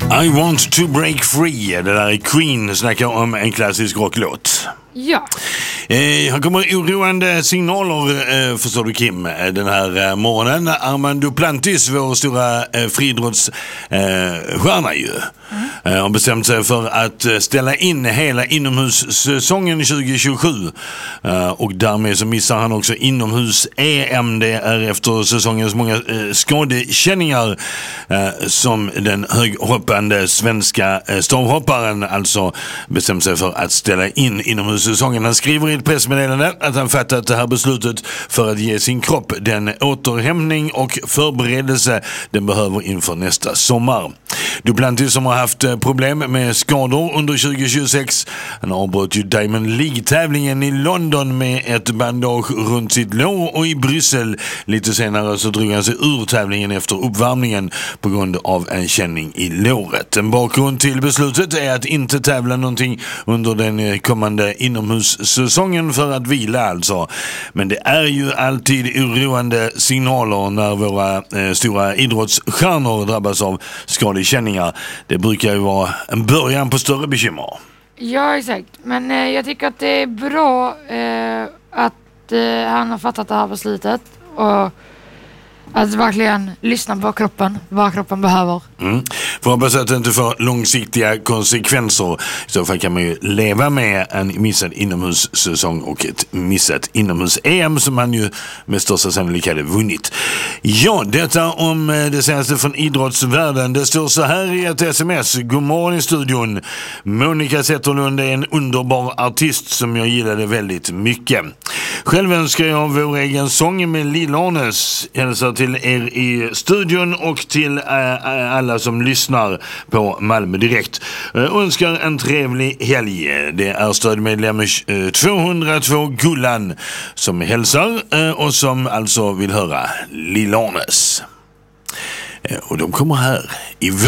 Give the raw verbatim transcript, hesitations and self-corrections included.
I want to break free. Det där är Queen, snackar om en klassisk rocklåt. Ja. Eh, han kommer oroande signaler, eh, förstår du Kim, den här eh, morgonen. Armand Duplantis, vår stora eh, friidrottsstjärna eh, ju, mm. eh, har bestämt sig för att ställa in hela inomhussäsongen tjugo tjugosju. Eh, och därmed så missar han också inomhus-E M. Det är efter säsongens många eh, skadekänningar eh, som den höghoppande svenska eh, stavhopparen alltså bestämt sig för att ställa in inomhussäsongen. Han skriver i ett pressmeddelande att han fattat det här beslutet för att ge sin kropp den återhämtning och förberedelse den behöver inför nästa sommar. Duplantis som har haft problem med skador under tjugo tjugosex. Han avbröt ju Diamond League-tävlingen i London med ett bandage runt sitt lår, och i Bryssel lite senare så drog han sig ur tävlingen efter uppvärmningen på grund av en känning i låret. En bakgrund till beslutet är att inte tävla någonting under den kommande inomhussäsongen för att vila alltså. Men det är ju alltid oroande signaler när våra eh, stora idrottsstjärnor drabbas av skadekänningar. Det brukar ju vara en början på större bekymmer. Ja, exakt. Men eh, jag tycker att det är bra eh, att eh, han har fattat det här beslutet och att verkligen lyssna på kroppen, vad kroppen behöver. Mm. För hoppas att det inte får långsiktiga konsekvenser. I så fall kan man ju leva med en missad inomhussäsong och ett missat inomhus-E M som man ju med största sannolikhet hade vunnit. Ja, detta om det senaste från idrottsvärlden. Det står så här i ett sms. God morgon i studion. Monica Zetterlund är en underbar artist som jag gillade väldigt mycket. Själv önskar jag vår egen sång med Lill-Arnes. Hälsar till er i studion och till äh, alla som lyssnar på Malmö Direkt. Äh, önskar en trevlig helg. Det är stödmedlem äh, tvåhundratvå Gullan som hälsar äh, och som alltså vill höra Lill-Arnes. Äh, och de kommer här i vår.